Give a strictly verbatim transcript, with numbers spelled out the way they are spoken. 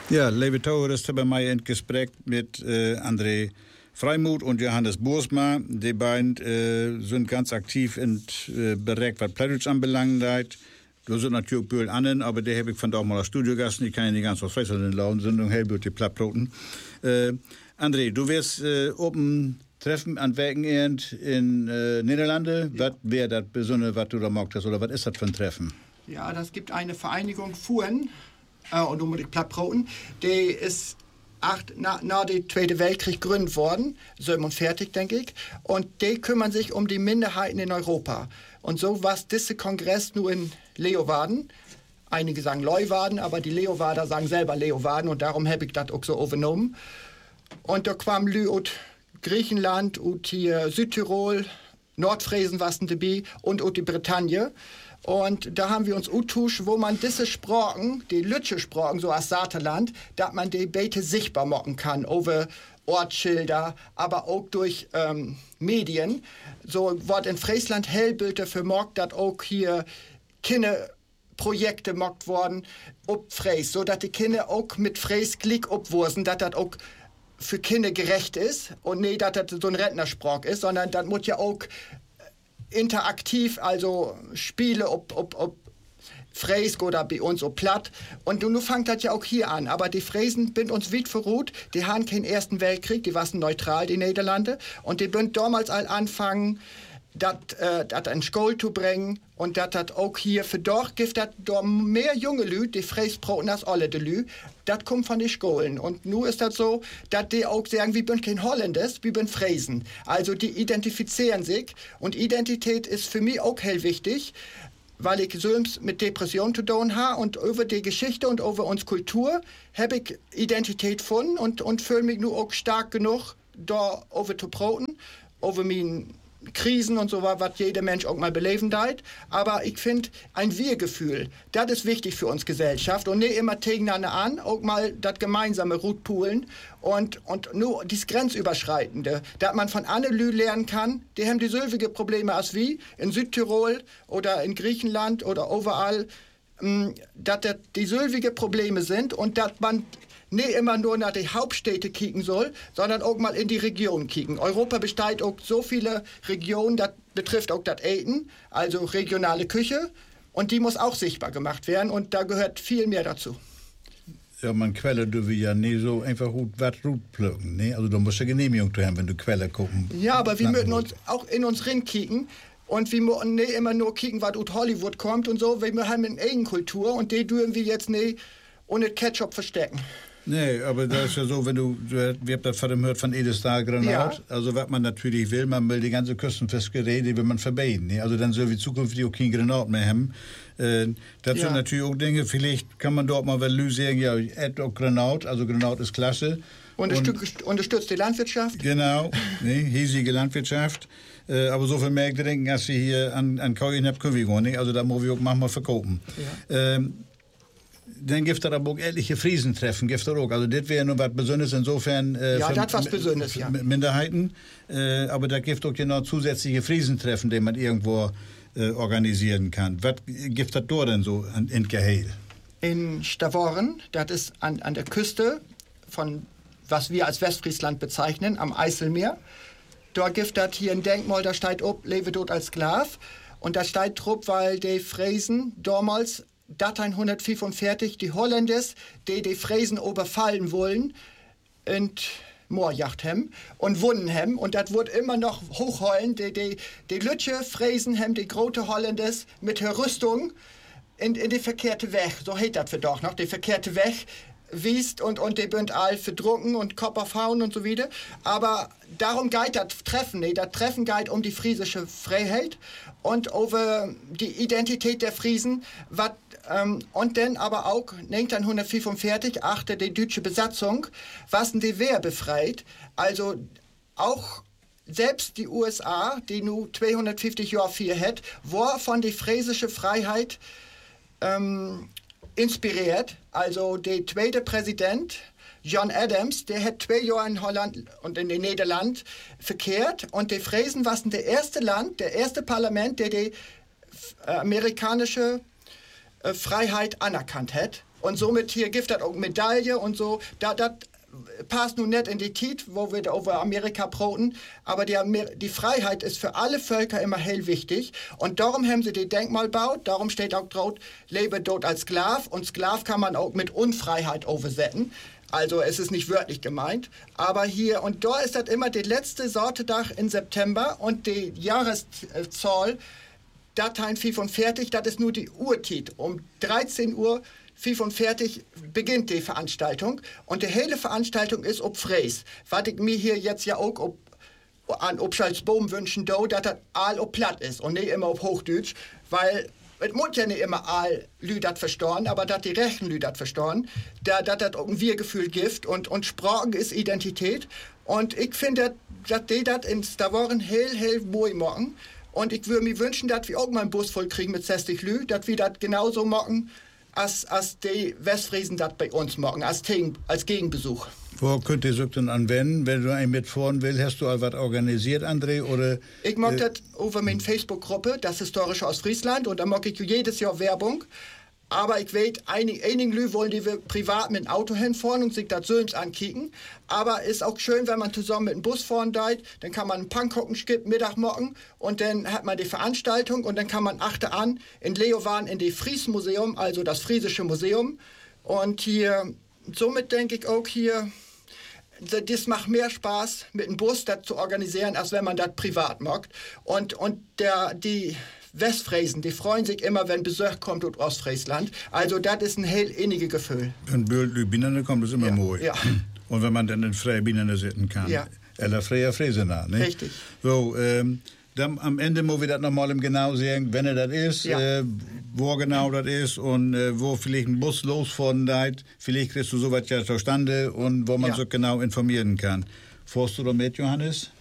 Ja, liebe Zuhörer, ist bei mir ein Gespräch mit äh, André Freimuth und Johannes Boersma. Die beiden äh, sind ganz aktiv in äh, Bereich, was Plattdeutsch anbelangt. Da sind natürlich Böhl annen, aber die habe ich von da auch mal als Studiogast. Ich kann ja nicht ganz was Freistadt laufen, sondern hellbüt die Plattbroten. Äh, André, du wirst äh, oben Treffen an Werkenend in äh, Niederlande. Ja. Was wäre das Besondere, was du da magst, oder was ist das für ein Treffen? Ja, das gibt eine Vereinigung Fuhren, äh, und um die Plattbroten, die ist acht, na, nach dem Zweiten Weltkrieg gegründet worden, siebenundvierzig, denke ich, und die kümmern sich um die Minderheiten in Europa. Und so war dieser Kongress nur in Leeuwarden. Einige sagen Leuwarden, aber die Leeuwarder sagen selber Leeuwarden und darum habe ich das auch so übernommen. Und da kamen Leute aus Griechenland, aus hier Südtirol, Nordfriesen was dabei und aus die Bretagne. Und da haben wir uns austauscht, wo man diese Sprachen, die Lütsche Sprachen, so als Saterland, dass man die Bete sichtbar machen kann, über Ortsschilder, aber auch durch ähm, Medien. So wird in Friesland Hellbilder für Mock, dass auch hier Kinder Projekte mockt worden, ob Fräs, so dass die Kinder auch mit Fräs Klick obwursen, dass das auch für Kinder gerecht ist und nicht, dass das so ein Rentnersprach ist, sondern das muss ja auch interaktiv, also Spiele, ob, ob, ob Fräsk oder bei uns ob platt. Und nun fängt das ja auch hier an. Aber die Fräsen sind uns weit verruht. Die haben keinen Ersten Weltkrieg, die waren neutral, die Niederlande. Und die sind damals all anfangen, das äh, in Schule zu bringen. Und das hat auch hier für doch gibt das mehr junge Leute, die Fräs brauchen als alle die Leute. Das kommt von den Schulen. Und nun ist das so, dass die auch sagen, wir sind kein Holländers, wir sind Fräsen. Also die identifizieren sich. Und Identität ist für mich auch hell wichtig, weil ich selbst mit Depression zu tun habe. Und über die Geschichte und über unsere Kultur habe ich Identität gefunden und, und fühle mich nur auch stark genug, da over zu praten, über meine Krisen und so was, was jeder Mensch auch mal beleben deit. Aber ich finde, ein Wir-Gefühl, das ist wichtig für uns Gesellschaft und nicht immer gegeneinander an, auch mal das gemeinsame Rutpoolen und, und nur das Grenzüberschreitende, dass man von anderen Lü lernen kann, die haben dieselben Probleme als wir in Südtirol oder in Griechenland oder überall, dass das dieselben Probleme sind und dass man nicht immer nur nach den Hauptstädten kicken soll, sondern auch mal in die Region kicken. Europa besteht auch so viele Regionen, das betrifft auch das Eten, also regionale Küche, und die muss auch sichtbar gemacht werden und da gehört viel mehr dazu. Ja, man Quelle dürfen ja nie so einfach gut was gut pflücken, ne? Also du musst ja Genehmigung haben, wenn du Quelle gucken. Ja, aber wir müssen uns auch in uns rein kicken. Und wir müssen nicht immer nur kicken, was aus Hollywood kommt und so. Wir haben eine eigene Kultur und die dürfen wir jetzt nicht ohne Ketchup verstecken. Nee, aber das ist ja so, wenn du, wir habt das von dem gehört von Edestar Granat, ja. Also was man natürlich will, man will die ganze Küstenfischerei, die will man verbieten. Ne? Also dann soll wir zukünftig auch kein Granat mehr haben. Äh, das ja. sind natürlich auch Dinge, vielleicht kann man dort mal weil sagen, ja, Ed auch Granat, also Granat ist klasse. Unterstützt, unterstützt die Landwirtschaft? Genau, ne, hiesige Landwirtschaft. Äh, aber so viel Märkte denken, als sie hier an, an Kauien habt, können wir gar nicht. Also da muss wir auch manchmal verkaufen. Ja. Ähm, dann gibt es aber auch etliche Friesentreffen, gibt es auch. Also das wäre nur was Besonderes insofern. Äh, ja, das was Besonderes, ja. Minderheiten. Äh, aber da gibt es auch genau zusätzliche Friesentreffen, die man irgendwo äh, organisieren kann. Was gibt es dort denn so an, in Geheil? In Stavoren, das ist an, an der Küste von, was wir als Westfriesland bezeichnen, am Eiselmeer. Da gibt es hier ein Denkmal, da steht ob, lebe dort als Sklav. Und da steht drauf, weil die Fräsen damals neunzehnhundertfünfundvierzig die Holländers, die die Fräsen überfallen wollen, in Moorjacht haben und wunnen haben. Und das wird immer noch hochheulen. Die, die, die Lütsche Fräsen haben die große Holländers mit der Rüstung in, in die verkehrte Weg, so heißt das für doch noch, die verkehrte Weg wiest und, und die bünd all verdrucken und Kopf auf Hauen und so wieder. Aber darum geht das Treffen nicht. Das Treffen geht um die friesische Freiheit und über die Identität der Friesen, wat, ähm, und dann aber auch neunzehnhundertfünfundvierzig, achte die deutsche Besatzung, was die Wehr befreit. Also auch selbst die U S A, die nun zweihundertfünfzig Jahre vier hat, war von der friesischen Freiheit ähm, inspiriert. Also der zweite Präsident, John Adams, der hat zwei Jahre in Holland und in den Niederlanden verkehrt und die Fräsen waren der erste Land, der erste Parlament, der die äh, amerikanische äh, Freiheit anerkannt hat. Und somit hier gibt das auch Medaille und so. Da, das passt nun nicht in die Zeit, wo wir über Amerika broten, aber die, die Freiheit ist für alle Völker immer hell wichtig und darum haben sie die Denkmal gebaut, darum steht auch drauf, lebe dort als Sklav und Sklav kann man auch mit Unfreiheit oversetzen, also es ist nicht wörtlich gemeint, aber hier und da ist das immer die letzte Sortedach im September und die Jahreszahl, Dateien fünfundvierzig, das ist nur die Uhrzeit, um dreizehn Uhr fünfundvierzig beginnt die Veranstaltung und die hele Veranstaltung ist ob Fräs. Was ich mir hier jetzt ja auch ob, an Obschalsboom wünschen, do, dass das all ob platt ist und nicht immer ob Hochdeutsch, weil es muss ja nicht immer all Lü dat verstorben, aber dass die rechten Lü dat verstorben, da das auch ein Wir-Gefühl gibt und, und Sprachen ist Identität und ich finde, dass die das ins, da waren hell, hell, moi morgen und ich würde mir wünschen, dass wir auch mal einen Bus voll kriegen mit sechzig Lü, dass wir das genauso machen, als, als die Westfriesen das bei uns machen, als, als Gegenbesuch. Wo könnt ihr es denn anwenden, wenn du einen mitfahren willst? Hast du all was organisiert, André? Oder, ich mag äh, das über meine Facebook-Gruppe, das Historische Ostfriesland, und da mag ich jedes Jahr Werbung. Aber ich weiß, einige, einige Leute wollen die privat mit dem Auto hinfahren und sich das Söhns ankicken. Aber ist auch schön, wenn man zusammen mit dem Bus fahren deit, dann kann man einen Pankhocken skippen, Mittag morgen und dann hat man die Veranstaltung und dann kann man achte an in Leeuwarden in die Friesmuseum, also das Friesische Museum. Und hier, somit denke ich auch hier, das macht mehr Spaß, mit dem Bus das zu organisieren, als wenn man das privat macht. Und, und der, die Westfriesen, die freuen sich immer, wenn Besuch kommt aus Ostfriesland. Also das ist ein hell inniges Gefühl. Wenn Böhl kommt, ist immer ja. mooi. Ja. Und wenn man dann in Freibinen sitzen kann. Ja. Eller Freie Friesena, ne? Richtig. So, ähm, dann am Ende muss wir das nochmal im Genau sehen, wenn er das ist, Ja. äh, wo genau das ist und äh, wo vielleicht ein Bus losfahren deit. Vielleicht kriegst du sowas ja zustande und wo man Ja. so genau informieren kann. Fährst du da mit, Johannes?